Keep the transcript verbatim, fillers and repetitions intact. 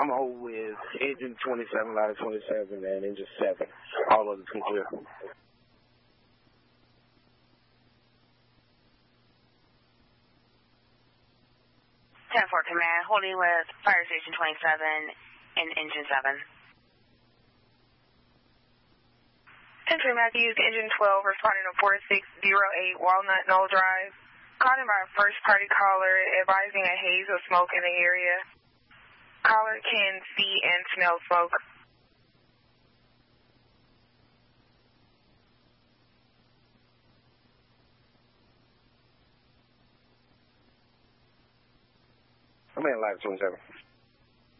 I'm hold with engine twenty-seven, ladder twenty-seven, and engine seven. All of them clear. ten four command, holding with fire station twenty-seven and engine seven. ten three Matthews, engine twelve, responding to four six zero eight Walnut Knoll Drive. Called in by a first party caller advising a haze of smoke in the area. Caller can see and smell smoke. I'm in ladder twenty-seven.